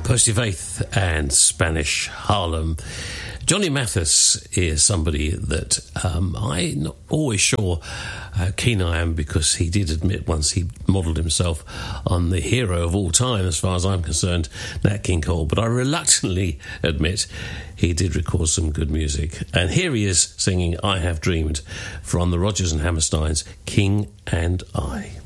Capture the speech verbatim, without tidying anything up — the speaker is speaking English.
Percy Faith and Spanish Harlem. Johnny Mathis is somebody that um, I'm not always sure how keen I am, because he did admit once he modelled himself on the hero of all time, as far as I'm concerned, Nat King Cole. But I reluctantly admit he did record some good music. And here he is singing I Have Dreamed from the Rodgers and Hammersteins' King and I.